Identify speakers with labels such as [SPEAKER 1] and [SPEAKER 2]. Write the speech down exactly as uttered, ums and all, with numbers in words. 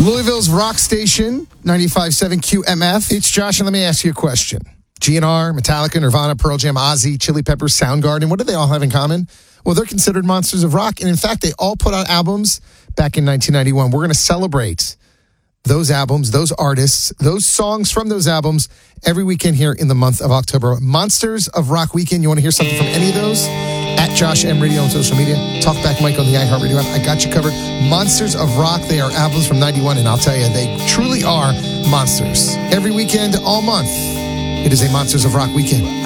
[SPEAKER 1] Louisville's rock station, ninety-five point seven Q M F. It's Josh, and let me ask you a question. G N R, Metallica, Nirvana, Pearl Jam, Ozzy, Chili Peppers, Soundgarden, what do they all have in common? Well, they're considered monsters of rock, and in fact, they all put out albums back in nineteen ninety-one. We're going to celebrate those albums, those artists, those songs from those albums every weekend here in the month of October. Monsters of Rock Weekend. You want to hear something from any of those? At Josh M Radio on social media. Talkback Mike on the iHeartRadio app. I got you covered. Monsters of Rock. They are albums from ninety-one, and I'll tell you, they truly are monsters. Every weekend, all month, it is a Monsters of Rock Weekend.